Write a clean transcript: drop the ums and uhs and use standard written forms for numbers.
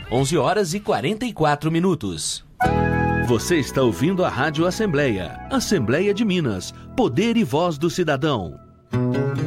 11h44. Você está ouvindo a Rádio Assembleia. Assembleia de Minas. Poder e voz do cidadão.